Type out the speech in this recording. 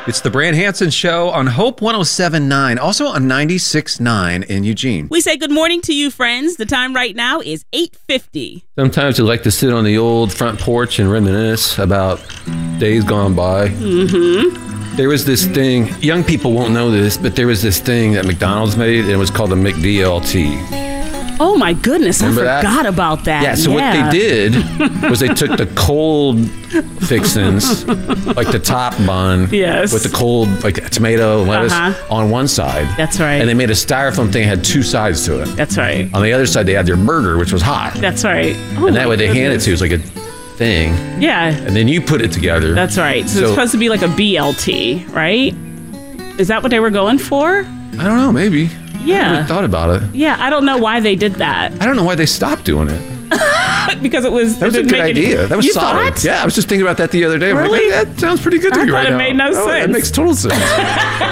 It's the Brand Hansen Show on Hope 107.9, also on 96.9 in Eugene. We say good morning to you, friends. The time right now is 8:50. Sometimes you like to sit on the old front porch and reminisce about days gone by. Mm-hmm. There was this thing, young people won't know this, but there was this thing that McDonald's made, and it was called the McDLT. Oh my goodness, Remember I forgot about that. Yeah, so what they did was they took the cold fixins, like the top bun, yes, with the cold, like tomato and lettuce on one side. That's right. And they made a styrofoam thing that had two sides to it. That's right. On the other side, they had their burger, which was hot. That's right. Oh, and that way they hand it to you. It was like a thing. Yeah. And then you put it together. That's right. So it's supposed to be like a BLT, right? Is that what they were going for? I don't know, maybe. Yeah. I never thought about it. Yeah, I don't know why they did that. I don't know why they stopped doing it. Because it was... That was a good idea. That was solid. Thought? Yeah, I was just thinking about that the other day. Really? I'm like, that sounds pretty good to me right now. I thought it made no sense. That makes total sense.